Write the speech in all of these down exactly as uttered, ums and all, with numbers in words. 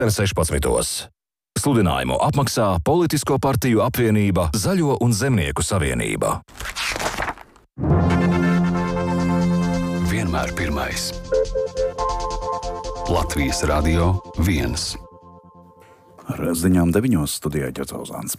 sešpadsmitos Sludinājumu apmaksā Politisko partiju apvienība Zaļo un Zemnieku savienība. Vienmēr pirmais. Latvijas Radio viens. Ar ziņām deviņos studijā Ģercauzāns.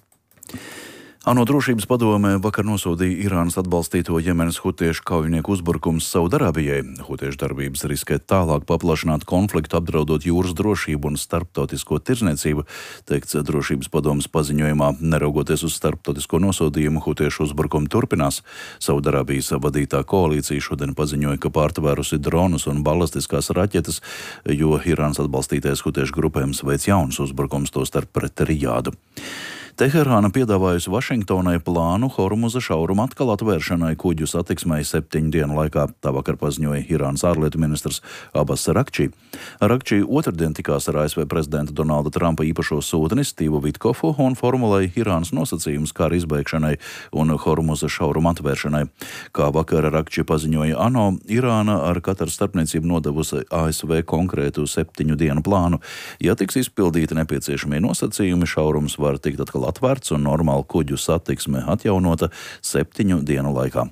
ANO drošības padome vakar nosodīja Irānas atbalstīto Jemenas hutiešu kaujinieku uzbrukums Saudarābijai. Hutiešu darbības riskē tālāk paplašināt konfliktu, apdraudot jūras drošību un starptautisko tirdzniecību, teikts drošības padomes paziņojumā. Neraugoties uz starptautisko nosodījumu, hutiešu uzbrukumu turpinās. Saudarābijas vadītā koalīcija šodien paziņoja, ka pārtvērusi dronus un balistiskās raķetes, jo Irānas atbalstītais hutiešu grupējums veic jaunus uzbrukums, tostarp pret Rijādu. Teherāna piedāvājusi Vašingtonai plānu Hormuza šauruma atkal atvēršanai kuģu satiksmei septiņu dienu laikā, tā vakar paziņoja Irānas ārlietu ministrs Abbas Arakči. Arakči otrdien tikās ar A S V prezidenta Donalda Trumpa īpašo sūtni Stīvu Vitkofu un formulēja Irānas nosacījumus kara izbeigšanai un Hormuza šauruma atvēršanai. Kā vakar Arakči paziņoja ANO, Irāna ar Kataras starpniecību nodevusi A S V konkrētu septiņu dienu plānu. Ja tiks izpildīti nepieciešamie nosacījumi, šaurums var tikt atkal atvērts un normāla kuģu satiksme atjaunota septiņu dienu laikā.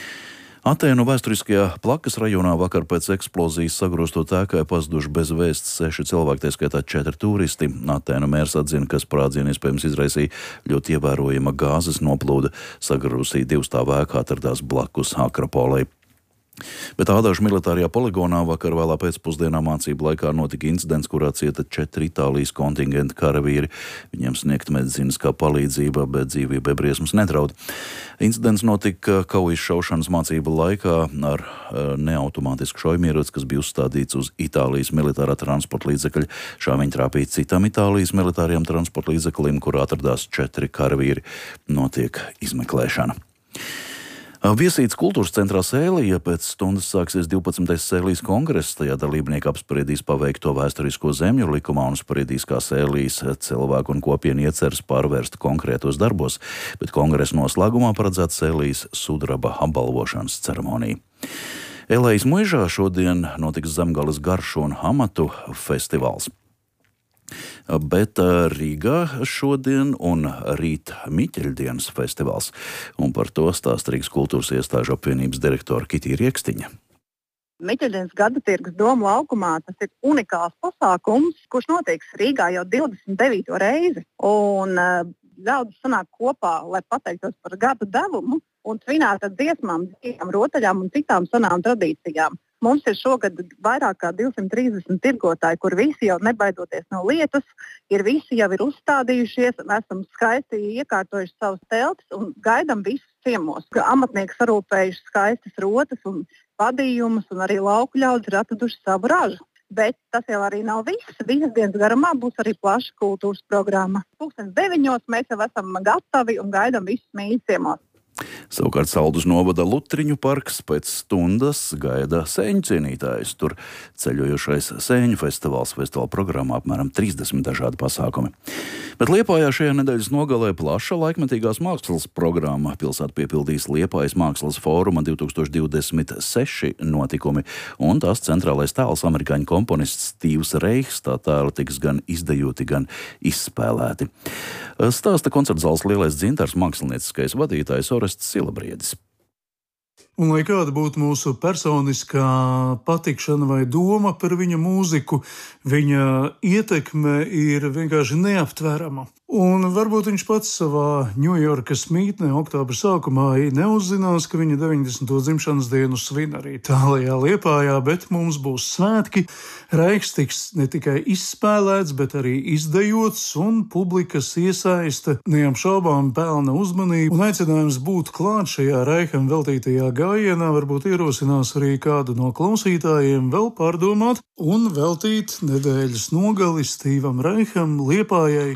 Atēnu vēsturiskajā Plakas rajonā vakar pēc eksplozijas sagroztot ēkai pazuduši bez vēsts seši cilvēki, tā skaitā četri turisti. Atēnu mērs atzina, ka sprādzienu iespējams izraisīja ļoti ievērojama gāzes noplūde. Sagrozī divstāvu ēka atradās blakus Akropolei. Bet Ādāžu militārajā poligonā vakar vēlā pēcpusdienā mācību laikā notika incidents, kurā cieta četri Itālijas kontingenta karavīri. Viņiem sniegt medicīniskā palīdzība, bet dzīvībai briesmas nedraud. Incidents notika kaujas šaušanas mācību laikā ar neautomātisku šaujamieroci, kas bija uzstādīts uz Itālijas militārā transporta līdzekļa. Šā viņi trāpīja citam Itālijas militārajam transporta līdzeklim, kurā atradās četri karavīri. Notiek izmeklēšana. Viesīts kultūras centrā Sēlija pēc stundas sāksies divpadsmitais Sēlijas kongress. Tajā dalībnieki apspriedīs paveikto vēsturisko zemju likumā un spriedīs, kā Sēlijas cilvēku un kopienu ieceres pārvērst konkrētos darbos, bet kongresa noslēgumā paredzēta Sēlijas sudraba apbalvošanas ceremonija. Elejas muižā šodien notiks Zemgales garšu un amatu festivāls. Bet Rīgā šodien un rīt Miķeļdienas festivāls, un par to stāsta Rīgas kultūras iestāžu apvienības direktora Kitija Riekstiņa. Miķeļdienas gada tirgus Domu laukumā tas ir unikāls pasākums, kurš notiks Rīgā jau divdesmit devīto reizi. Un ļaudis sanāk kopā, lai pateiktos par gada devumu un svinētu ar dziesmām, dzīvām, rotaļām un citām senām tradīcijām. Mums ir šogad vairāk kā divsimt trīsdesmit tirgotāji, kur visi jau nebaidoties no lietus, ir visi jau ir uzstādījušies, esam skaisti iekārtojuši savus teltis un gaidam visus ciemos. Amatnieki sarūpējuši skaistas rotas un padījumus, un arī lauku ļaudis ir atraduši savu ražu. Bet tas jau arī nav viss. Visas dienas garumā būs arī plaša kultūras programma. Pūkstens deviņos mēs jau esam gatavi un gaidam visus mīļus ciemos. Savukārt Saldus novada Lutriņu parks pēc stundas gaida sēņu cienītājus. Tur ceļojošais sēņu festivāls, festivāla programmā apmēram trīsdesmit dažādi pasākumi. Bet Liepājā šajā nedēļas nogalē plaša laikmetīgās mākslas programma. Pilsēta piepildīs Liepājas mākslas fóruma divi tūkstoši divdesmit seši notikumi, un tās centrālais tēls amerikāņu komponists Stīvs Reichs. Tā tēli tiks gan izdejoti, gan izspēlēti. Stāsta koncertzāles Lielais dzintars mākslinieckais vadītājs Orests Silabriedis. Un lai kāda būtu mūsu personiskā patikšana vai doma par viņa mūziku, viņa ietekme ir vienkārši neaptverama. Un varbūt viņš pats savā Ņujorkas mītnē oktobra sākumā neuzzinās, ka viņa deviņdesmito dzimšanas dienu svin arī tālajā Liepājā, bet mums būs svētki. Reiks tiks ne tikai izspēlēts, bet arī izdejots, un publikas iesaiste neapšaubām pelna uzmanību. Un aicinājums būt klāt šajā Reikam veltītajā gājienā varbūt ierosinās arī kādu no klausītājiem vēl pārdomāt un veltīt nedēļas nogali Stīvam Reikam Liepājai.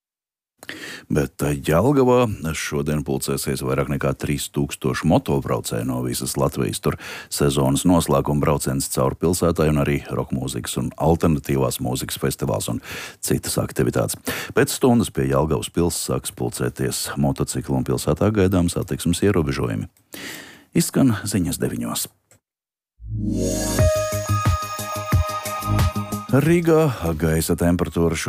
Bet Jelgavā šodien pulcēsies vairāk nekā trīs tūkstoši motobraucēju no visas Latvijas. Tur sezonas noslēguma brauciens cauri pilsētai un arī rokmūzikas un alternatīvās mūzikas festivāls un citas aktivitātes. Pēc stundas pie Jelgavas pils sāks pulcēties motociklu un pilsētā gaidām satiksmes ierobežojumi. Izskan ziņas deviņos. Rīgā gaisa temperatūra